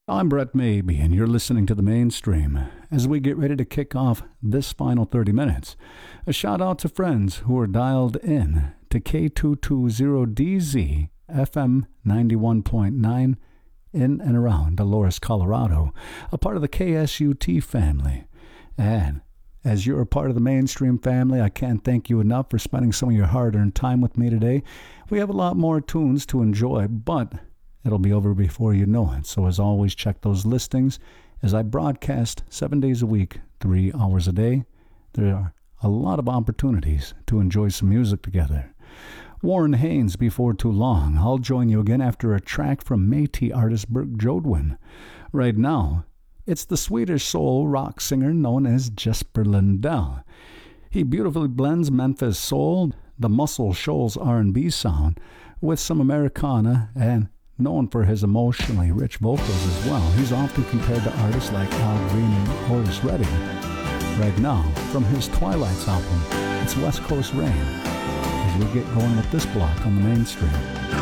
I'm Brett Maybe, and you're listening to The Mainstream. As we get ready to kick off this final 30 minutes, a shout out to friends who are dialed in to K220DZ FM 91.9 in and around Dolores, Colorado, a part of the KSUT family. And as you're a part of the Mainstream family, I can't thank you enough for spending some of your hard-earned time with me today. We have a lot more tunes to enjoy, but it'll be over before you know it. So as always, check those listings. As I broadcast 7 days a week, 3 hours a day, there are a lot of opportunities to enjoy some music together. Warren Haynes, Before Too Long. I'll join you again after a track from Métis artist Burke Jodwin. Right now, it's the Swedish soul rock singer known as Jesper Lindell. He beautifully blends Memphis soul, the Muscle Shoals R&B sound, with some Americana, and known for his emotionally rich vocals as well. He's often compared to artists like Al Green and Otis Redding. Right now, from his Twilights album, it's West Coast Rain, as we get going with this block on the Mainstream.